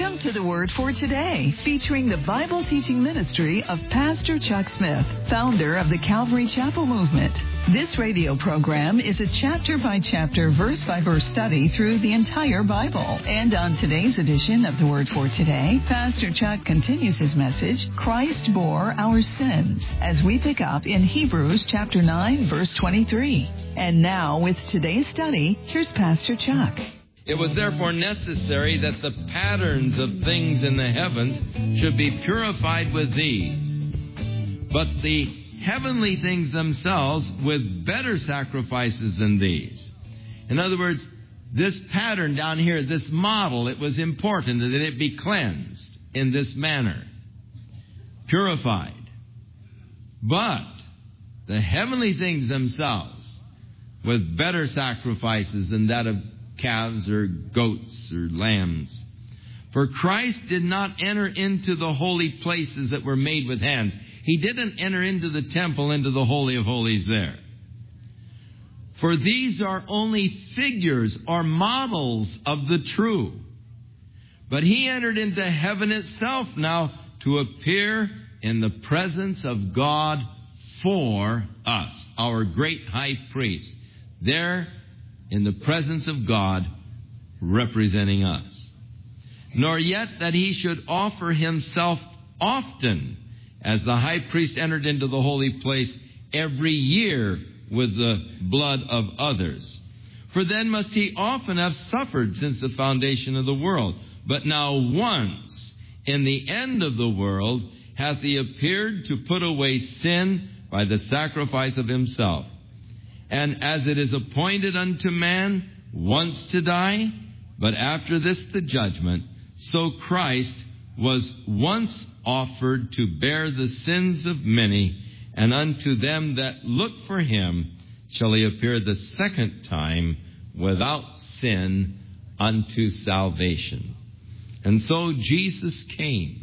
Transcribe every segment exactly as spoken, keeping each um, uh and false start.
Welcome to the Word for Today, featuring the Bible teaching ministry of Pastor Chuck Smith, founder of the Calvary Chapel Movement. This radio program is a chapter-by-chapter, verse-by-verse study through the entire Bible. And on today's edition of the Word for Today, Pastor Chuck continues his message, Christ bore our sins, as we pick up in Hebrews chapter nine, verse twenty-three. And now, with today's study, here's Pastor Chuck. It was therefore necessary that the patterns of things in the heavens should be purified with these, but the heavenly things themselves with better sacrifices than these. In other words, this pattern down here, this model, it was important that it be cleansed in this manner, purified. But the heavenly things themselves with better sacrifices than that of calves or goats or lambs. For Christ did not enter into the holy places that were made with hands. He didn't enter into the temple, into the Holy of Holies there. For these are only figures or models of the true. But he entered into heaven itself now to appear in the presence of God for us, our great high priest. There in the presence of God, representing us. Nor yet that he should offer himself often, as the high priest entered into the holy place every year with the blood of others. For then must he often have suffered since the foundation of the world. But now once, in the end of the world, hath he appeared to put away sin by the sacrifice of himself. And as it is appointed unto man once to die, but after this the judgment, so Christ was once offered to bear the sins of many, and unto them that look for him shall he appear the second time without sin unto salvation. And so Jesus came,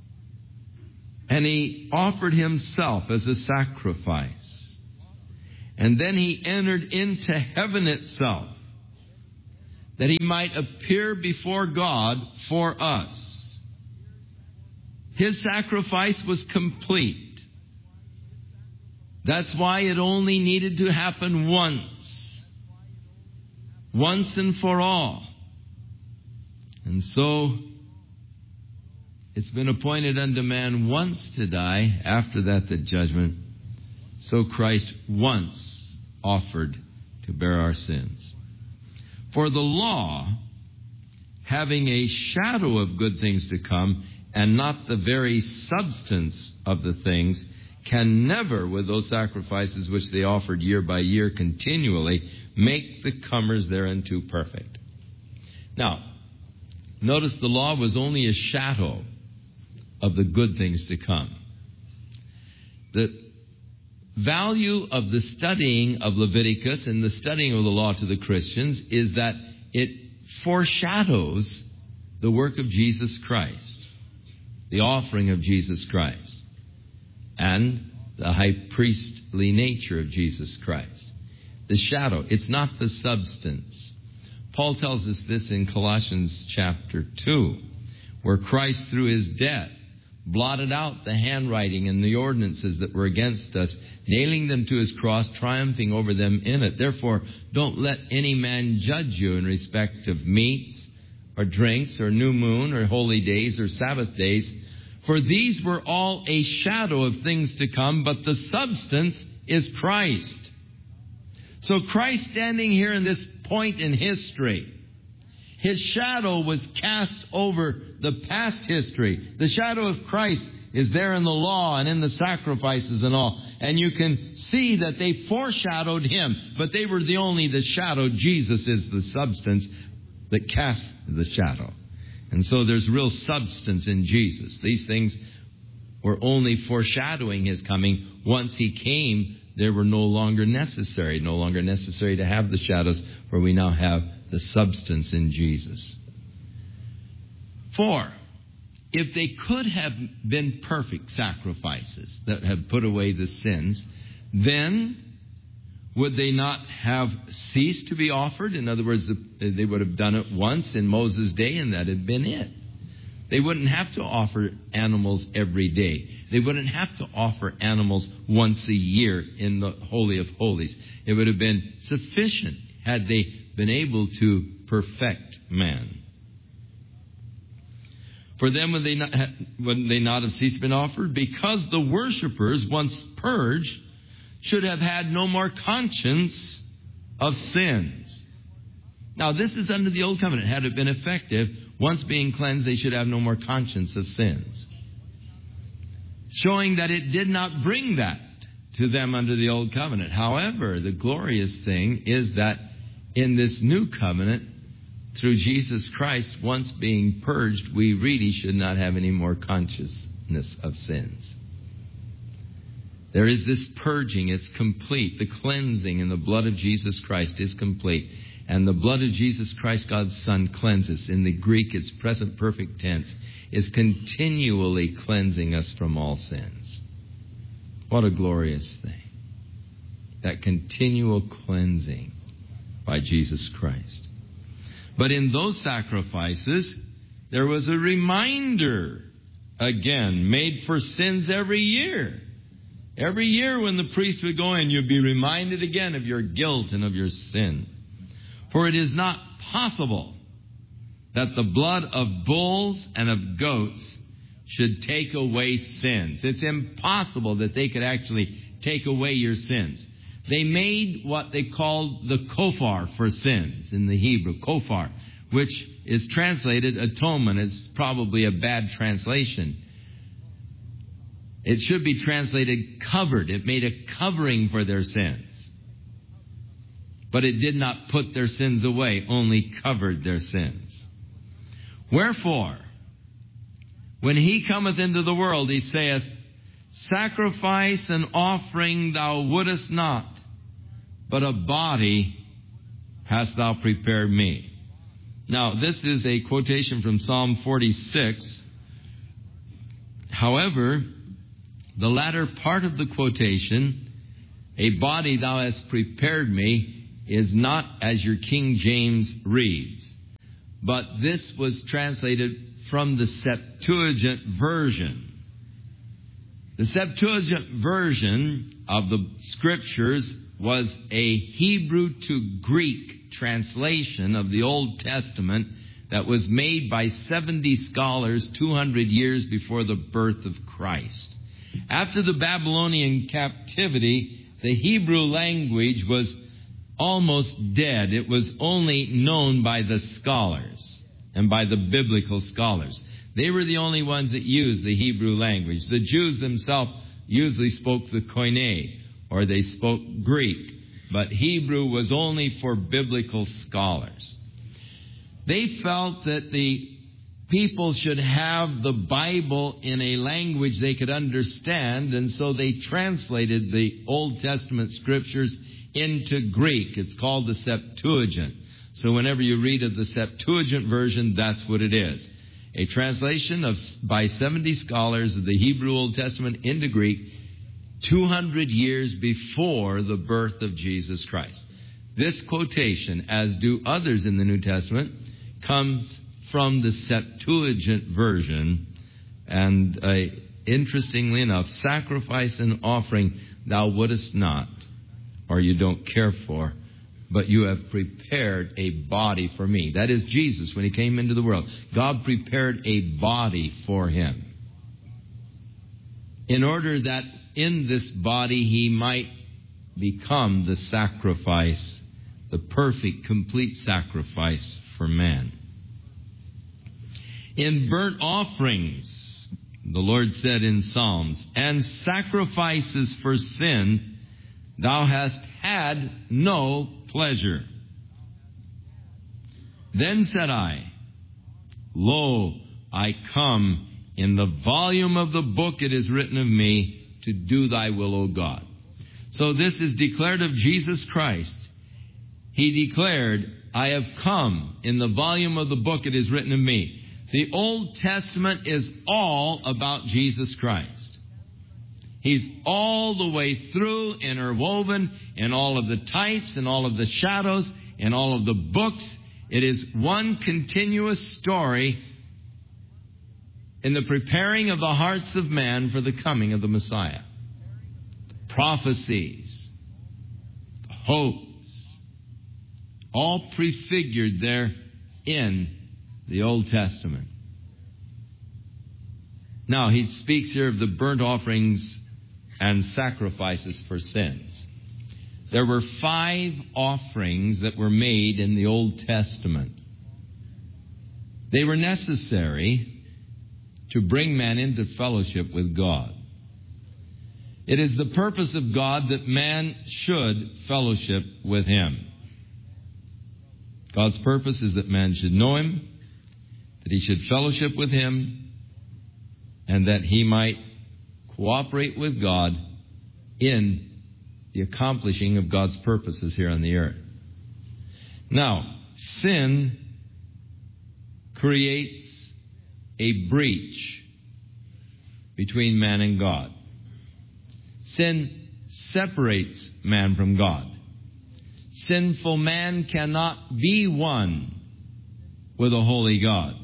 and he offered himself as a sacrifice. And then he entered into heaven itself, that he might appear before God for us. His sacrifice was complete. That's why it only needed to happen once. Once and for all. And so, it's been appointed unto man once to die, after that the judgment. So Christ once offered to bear our sins. For the law, having a shadow of good things to come, and not the very substance of the things, can never, with those sacrifices which they offered year by year continually, make the comers thereunto perfect. Now, notice the law was only a shadow of the good things to come. The value of the studying of Leviticus and the studying of the law to the Christians is that it foreshadows the work of Jesus Christ, the offering of Jesus Christ, and the high priestly nature of Jesus Christ. The shadow, it's not the substance. Paul tells us this in Colossians chapter two, where Christ through his death blotted out the handwriting and the ordinances that were against us, nailing them to his cross, triumphing over them in it. Therefore, don't let any man judge you in respect of meats or drinks or new moon or holy days or Sabbath days, for these were all a shadow of things to come, but the substance is Christ. So Christ standing here in this point in history, his shadow was cast over the past history. The shadow of Christ is there in the law and in the sacrifices and all. And you can see that they foreshadowed him, but they were the only the shadow. Jesus is the substance that cast the shadow. And so there's real substance in Jesus. These things were only foreshadowing his coming. Once he came, they were no longer necessary, no longer necessary to have the shadows, for we now have the substance in Jesus. Four, if they could have been perfect sacrifices that have put away the sins, then would they not have ceased to be offered? In other words, they would have done it once in Moses' day, and that had been it. They wouldn't have to offer animals every day. They wouldn't have to offer animals once a year in the Holy of Holies. It would have been sufficient had they been able to perfect man. For them would they not, would they not have ceased been offered? Because the worshippers, once purged, should have had no more conscience of sins. Now, this is under the Old Covenant. Had it been effective, once being cleansed, they should have no more conscience of sins. Showing that it did not bring that to them under the Old Covenant. However, the glorious thing is that in this new covenant, through Jesus Christ, once being purged, we really should not have any more consciousness of sins. There is this purging. It's complete. The cleansing in the blood of Jesus Christ is complete. And the blood of Jesus Christ, God's Son, cleanses. In the Greek, it's present perfect tense. Is continually cleansing us from all sins. What a glorious thing. That continual cleansing by Jesus Christ. But in those sacrifices, there was a reminder, again, made for sins every year. Every year when the priest would go in, you'd be reminded again of your guilt and of your sin. For it is not possible that the blood of bulls and of goats should take away sins. It's impossible that they could actually take away your sins. They made what they called the kofar for sins in the Hebrew, kofar, which is translated atonement. It's probably a bad translation. It should be translated covered. It made a covering for their sins. But it did not put their sins away, only covered their sins. Wherefore, when he cometh into the world, he saith, sacrifice and offering thou wouldest not, but a body hast thou prepared me. Now, this is a quotation from Psalm forty-six. However, the latter part of the quotation, a body thou hast prepared me, is not as your King James reads. But this was translated from the Septuagint version. The Septuagint version of the Scriptures was a Hebrew to Greek translation of the Old Testament that was made by seventy scholars two hundred years before the birth of Christ. After the Babylonian captivity, the Hebrew language was almost dead. It was only known by the scholars and by the biblical scholars. They were the only ones that used the Hebrew language. The Jews themselves usually spoke the Koine, or they spoke Greek. But Hebrew was only for biblical scholars. They felt that the people should have the Bible in a language they could understand, and so they translated the Old Testament Scriptures into Greek. It's called the Septuagint. So whenever you read of the Septuagint version, that's what it is. A translation of by seventy scholars of the Hebrew Old Testament into Greek two hundred years before the birth of Jesus Christ. This quotation, as do others in the New Testament, comes from the Septuagint version. And uh, interestingly enough, sacrifice and offering thou wouldest not, or you don't care for, but you have prepared a body for me. That is Jesus when he came into the world. God prepared a body for him in order that in this body he might become the sacrifice, the perfect, complete sacrifice for man. In burnt offerings, the Lord said in Psalms, and sacrifices for sin, thou hast had no pleasure. Then said I, lo, I come, in the volume of the book it is written of me, to do thy will, O God. So this is declared of Jesus Christ. He declared, I have come, in the volume of the book it is written of me. The Old Testament is all about Jesus Christ. He's all the way through, interwoven in all of the types and all of the shadows and all of the books. It is one continuous story in the preparing of the hearts of man for the coming of the Messiah. The prophecies, the hopes, all prefigured there in the Old Testament. Now, he speaks here of the burnt offerings and sacrifices for sins. There were five offerings that were made in the Old Testament. They were necessary to bring man into fellowship with God. It is the purpose of God that man should fellowship with Him. God's purpose is that man should know Him, that he should fellowship with Him, and that he might cooperate with God in the accomplishing of God's purposes here on the earth. Now, sin creates a breach between man and God. Sin separates man from God. Sinful man cannot be one with a holy God.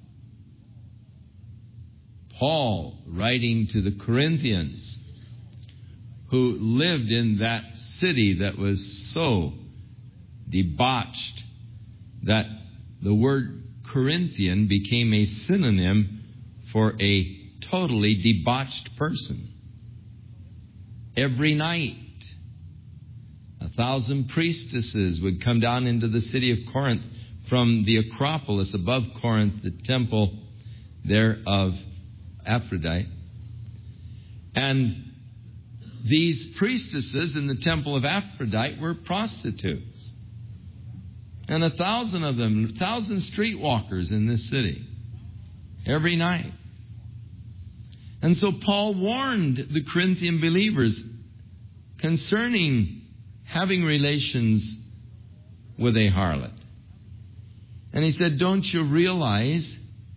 Paul, writing to the Corinthians, who lived in that city that was so debauched that the word Corinthian became a synonym for a totally debauched person. Every night, a thousand priestesses would come down into the city of Corinth from the Acropolis above Corinth, the temple there of Aphrodite. And these priestesses in the temple of Aphrodite were prostitutes. And a thousand of them, a thousand streetwalkers in this city every night. And so Paul warned the Corinthian believers concerning having relations with a harlot. And he said, don't you realize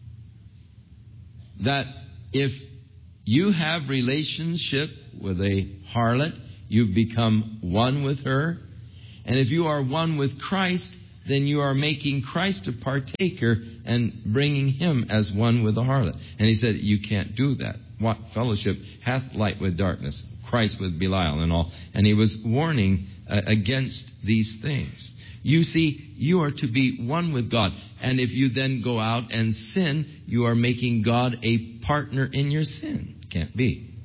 that if you have relationship with a harlot, you've become one with her? And if you are one with Christ, then you are making Christ a partaker and bringing Him as one with the harlot. And he said, you can't do that. What fellowship hath light with darkness? Christ with Belial and all. And he was warning uh, against these things. You see, you are to be one with God. And if you then go out and sin, you are making God a partner in your sin. Can't be.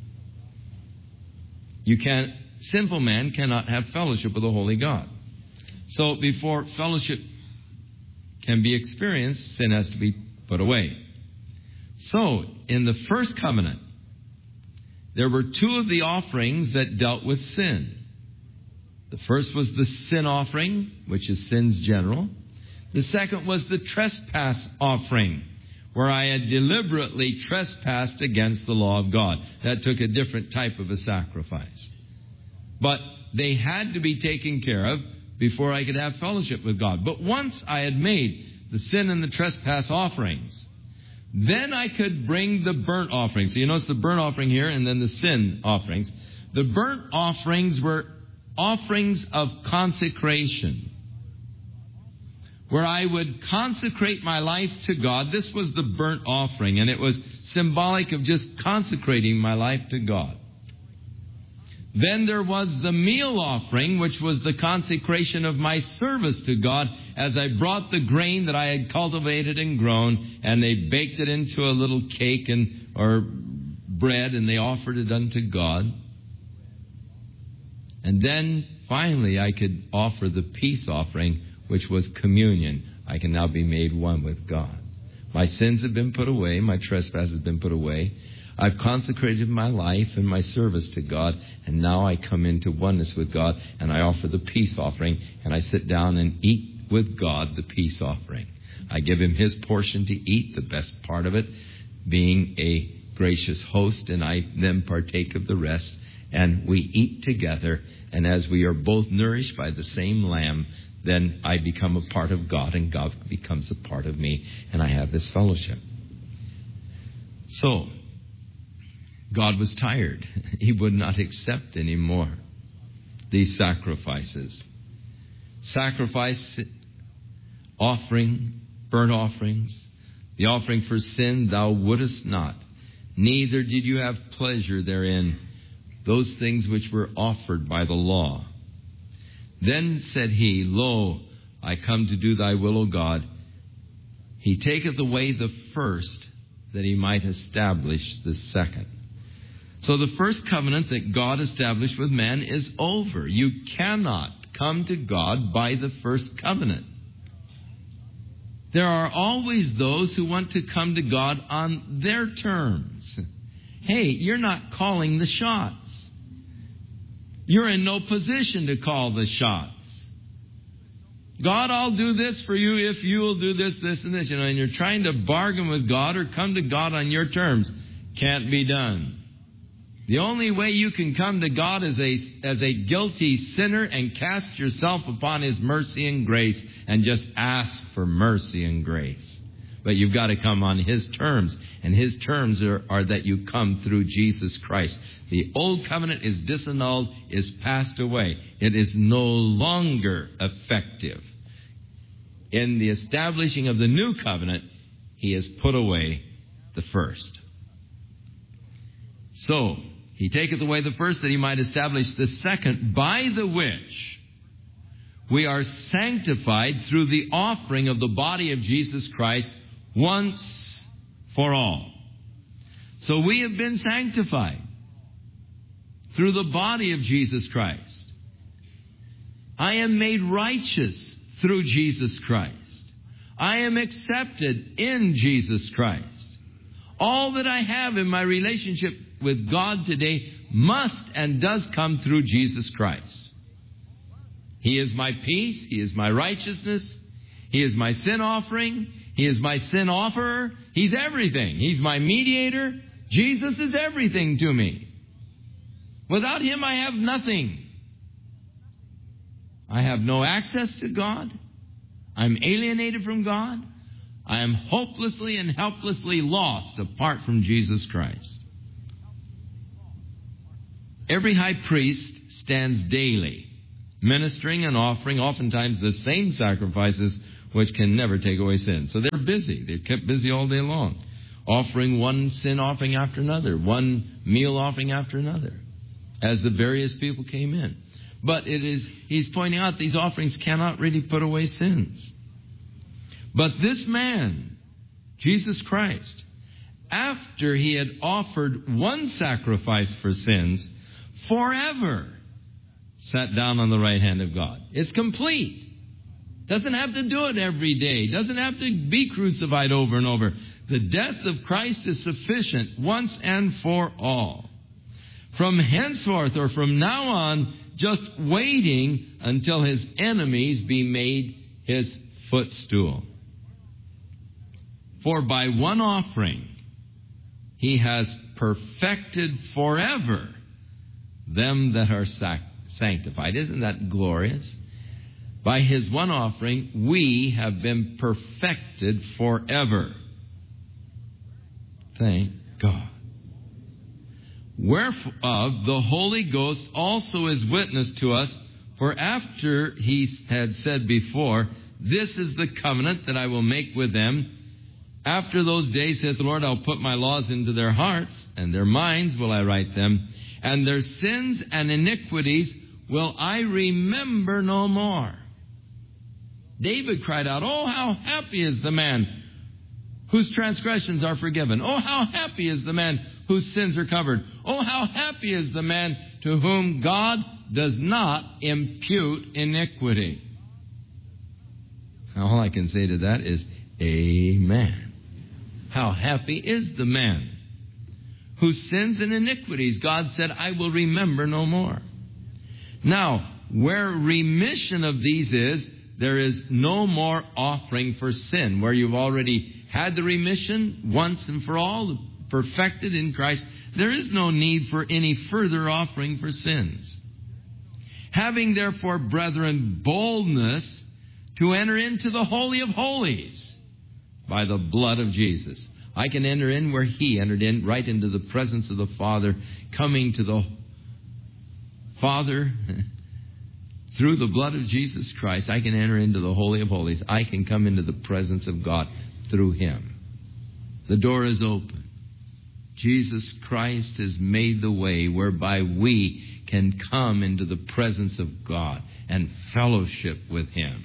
You can't, sinful man cannot have fellowship with the holy God. So before fellowship can be experienced, sin has to be put away. So, in the first covenant, there were two of the offerings that dealt with sin. The first was the sin offering, which is sins general. The second was the trespass offering, where I had deliberately trespassed against the law of God. That took a different type of a sacrifice. But they had to be taken care of before I could have fellowship with God. But once I had made the sin and the trespass offerings, then I could bring the burnt offerings. So you notice the burnt offering here and then the sin offerings. The burnt offerings were offerings of consecration, where I would consecrate my life to God. This was the burnt offering, and it was symbolic of just consecrating my life to God. Then there was the meal offering, which was the consecration of my service to God as I brought the grain that I had cultivated and grown, and they baked it into a little cake and or bread, and they offered it unto God. And then finally I could offer the peace offering, which was communion. I can now be made one with God. My sins have been put away. My trespass has been put away. I've consecrated my life and my service to God, and now I come into oneness with God, and I offer the peace offering, and I sit down and eat with God the peace offering. I give Him His portion to eat, the best part of it being a gracious host, and I then partake of the rest, and we eat together, and as we are both nourished by the same Lamb, then I become a part of God, and God becomes a part of me, and I have this fellowship. So, God was tired. He would not accept anymore these sacrifices. Sacrifice, offering, burnt offerings, The offering for sin thou wouldest not, neither did you have pleasure therein, those things which were offered by the law. Then said he, Lo, I come to do thy will, O God. He taketh away the first, that he might establish the second. So the first covenant that God established with man is over. You cannot come to God by the first covenant. There are always those who want to come to God on their terms. Hey, you're not calling the shots. You're in no position to call the shots. God, I'll do this for you if you'll do this, this, and this. You know, and you're trying to bargain with God or come to God on your terms. Can't be done. The only way you can come to God as a, as a guilty sinner and cast yourself upon His mercy and grace and just ask for mercy and grace. But you've got to come on His terms. And His terms are, are that you come through Jesus Christ. The old covenant is disannulled, is passed away. It is no longer effective. In the establishing of the new covenant, He has put away the first. So, He taketh away the first that He might establish the second, by the which we are sanctified through the offering of the body of Jesus Christ once for all. So we have been sanctified through the body of Jesus Christ. I am made righteous through Jesus Christ. I am accepted in Jesus Christ. All that I have in my relationship with God today must and does come through Jesus Christ. He is my peace. He is my righteousness. He is my sin offering. He is my sin offerer. He's everything. He's my mediator. Jesus is everything to me. Without Him, I have nothing. I have no access to God. I'm alienated from God. I am hopelessly and helplessly lost apart from Jesus Christ. Every high priest stands daily, ministering and offering oftentimes the same sacrifices which can never take away sin. So they're busy. They're kept busy all day long, offering one sin offering after another, one meal offering after another, as the various people came in. But it is, he's pointing out these offerings cannot really put away sins. But this man, Jesus Christ, after He had offered one sacrifice for sins, forever sat down on the right hand of God. It's complete. Doesn't have to do it every day. Doesn't have to be crucified over and over. The death of Christ is sufficient once and for all. From henceforth or from now on, just waiting until His enemies be made His footstool. For by one offering He has perfected forever them that are sac- sanctified. Isn't that glorious? By His one offering, we have been perfected forever. Thank God. Whereof the Holy Ghost also is witness to us, for after He had said before, This is the covenant that I will make with them. After those days, saith the Lord, I'll put my laws into their hearts, and their minds will I write them, and their sins and iniquities will I remember no more. David cried out, Oh, how happy is the man whose transgressions are forgiven. Oh, how happy is the man whose sins are covered. Oh, how happy is the man to whom God does not impute iniquity. All I can say to that is, Amen. How happy is the man whose sins and iniquities God said, I will remember no more. Now, where remission of these is, there is no more offering for sin. Where you've already had the remission once and for all, perfected in Christ, there is no need for any further offering for sins. Having therefore, brethren, boldness to enter into the Holy of Holies by the blood of Jesus. I can enter in where He entered in, right into the presence of the Father, coming to the Father through the blood of Jesus Christ. I can enter into the Holy of Holies. I can come into the presence of God through Him. The door is open. Jesus Christ has made the way whereby we can come into the presence of God and fellowship with Him.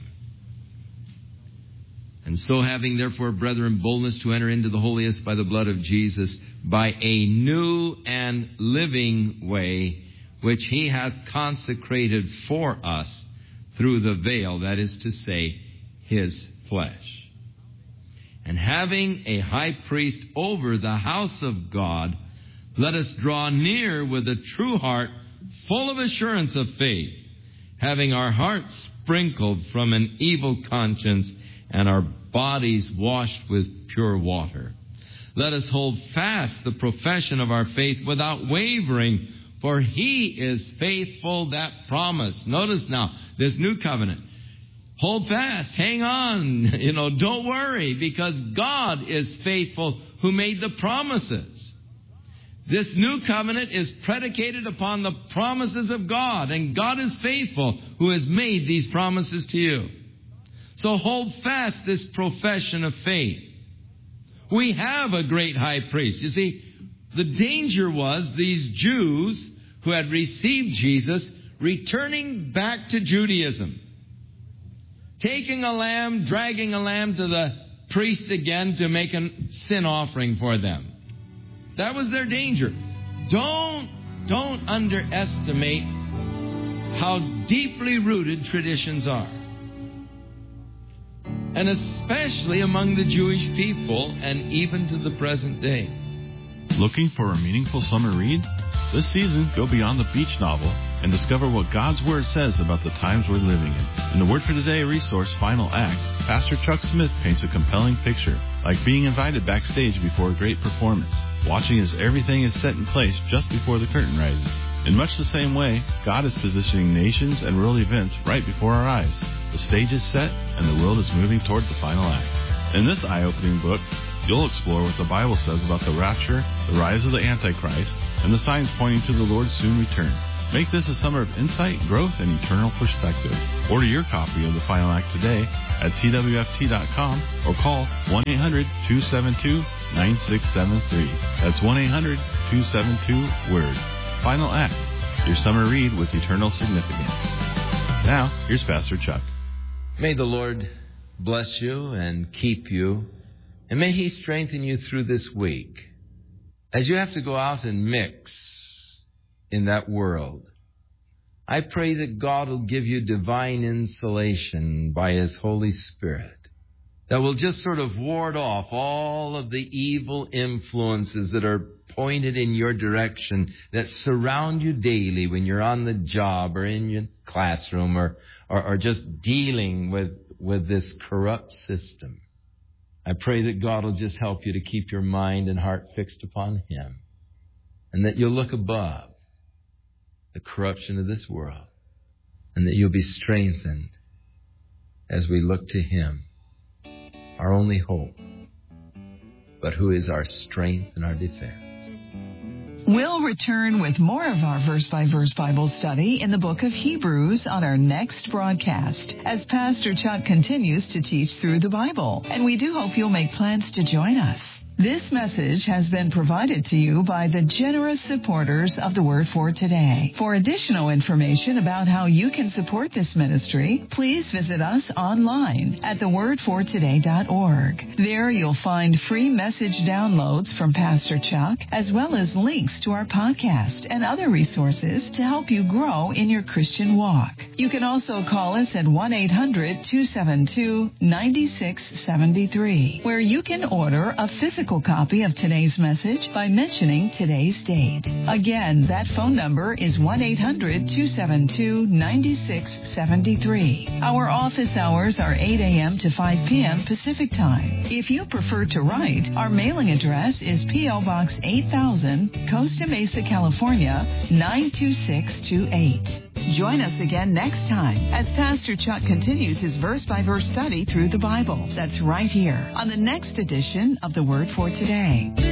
And so having therefore, brethren, boldness to enter into the holiest by the blood of Jesus, by a new and living way, which He hath consecrated for us through the veil, that is to say, His flesh. And having a high priest over the house of God, let us draw near with a true heart, full of assurance of faith, having our hearts sprinkled from an evil conscience and our bodies washed with pure water. Let us hold fast the profession of our faith without wavering, for He is faithful that promised. Notice now, this new covenant. Hold fast, hang on, you know, don't worry, because God is faithful who made the promises. This new covenant is predicated upon the promises of God, and God is faithful who has made these promises to you. So hold fast this profession of faith. We have a great high priest. You see, the danger was these Jews who had received Jesus returning back to Judaism. Taking a lamb, dragging a lamb to the priest again to make a sin offering for them. That was their danger. Don't, don't underestimate how deeply rooted traditions are. And especially among the Jewish people and even to the present day. Looking for a meaningful summer read? This season, go beyond the beach novel and discover what God's Word says about the times we're living in. In the Word for Today resource, Final Act, Pastor Chuck Smith paints a compelling picture, like being invited backstage before a great performance, watching as everything is set in place just before the curtain rises. In much the same way, God is positioning nations and world events right before our eyes. The stage is set, and the world is moving toward the final act. In this eye-opening book, you'll explore what the Bible says about the rapture, the rise of the Antichrist, and the signs pointing to the Lord's soon return. Make this a summer of insight, growth, and eternal perspective. Order your copy of The Final Act today at T W F T dot com or call one eight hundred two seven two nine six seven three. That's one eight hundred two seven two WORD. Final Act, your summer read with eternal significance. Now, here's Pastor Chuck. May the Lord bless you and keep you, and may He strengthen you through this week as you have to go out and mix in that world. I pray that God will give you divine insulation by His Holy Spirit that will just sort of ward off all of the evil influences that are pointed in your direction, that surround you daily when you're on the job or in your classroom or, or, or just dealing with, with this corrupt system. I pray that God will just help you to keep your mind and heart fixed upon Him, and that you'll look above the corruption of this world, and that you'll be strengthened as we look to Him, our only hope, but who is our strength and our defense. We'll return with more of our verse-by-verse Bible study in the book of Hebrews on our next broadcast as Pastor Chuck continues to teach through the Bible. And we do hope you'll make plans to join us. This message has been provided to you by the generous supporters of the Word for Today. For additional information about how you can support this ministry, please visit us online at the word for today dot org. There you'll find free message downloads from Pastor Chuck, as well as links to our podcast and other resources to help you grow in your Christian walk. You can also call us at one eight hundred two seven two nine six seven three, where you can order a physical copy of today's message by mentioning today's date. Again, that phone number is one eight hundred two seven two nine six seven three. Our office hours are eight a.m. to five p.m. Pacific Time. If you prefer to write, our mailing address is P O. Box eight thousand, Costa Mesa, California, nine two six two eight. Join us again next time as Pastor Chuck continues his verse-by-verse study through the Bible. That's right here on the next edition of the Word for Today.